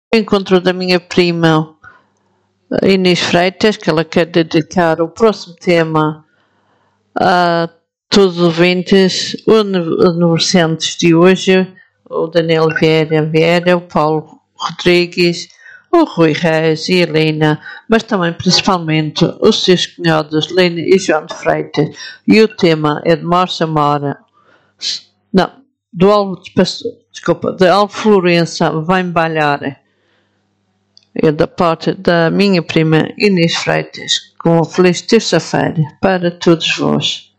encontro da minha prima Inês Freitas, que ela quer dedicar o próximo tema a todos os ouvintes, aniversariantes de hoje, o Daniel Vieira, o Paulo Rodrigues, o Rui Reis e a Helena, mas também principalmente os seus cunhados Helena e João de Freitas. E o tema é de Marcia Mora, não, de Alvo Florença, vai embalhar. É da parte da minha prima Inês Freitas, com uma feliz terça-feira para todos vós.